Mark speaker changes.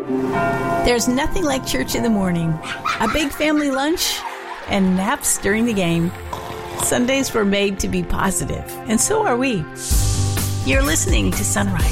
Speaker 1: There's nothing like church in the morning. A big family lunch and naps during the game. Sundays were made to be positive, and so are we. You're listening to Sunrise.